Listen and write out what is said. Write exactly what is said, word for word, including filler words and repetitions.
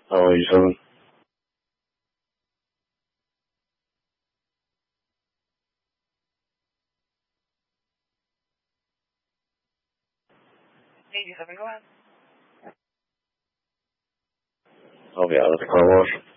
Oh, you seven. eighty-seven, go ahead. I'll be out of the car wash.